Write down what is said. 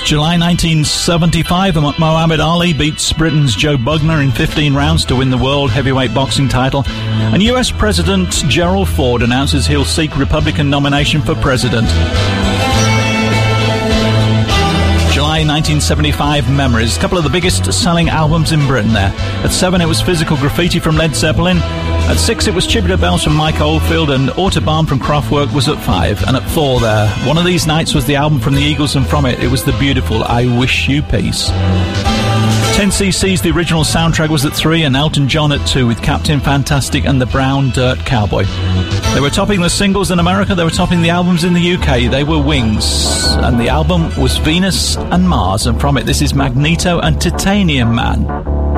July 1975, Muhammad Ali beats Britain's Joe Bugner in 15 rounds to win the World Heavyweight Boxing title. And US President Gerald Ford announces he'll seek Republican nomination for president. July 1975, Memories. A couple of the biggest selling albums in Britain there. At 7, it was Physical Graffiti from Led Zeppelin. At 6, it was Tubular Bells from Mike Oldfield, and Autobahn from Kraftwerk was at 5. And at 4 there, One of These Nights was the album from the Eagles, and from it was the beautiful I Wish You Peace. 10cc's The Original Soundtrack was at 3, and Elton John at 2 with Captain Fantastic and the Brown Dirt Cowboy. They were topping the singles in America, they were topping the albums in the UK. They were Wings, and the album was Venus and Mars, and from it this is Magneto and Titanium Man.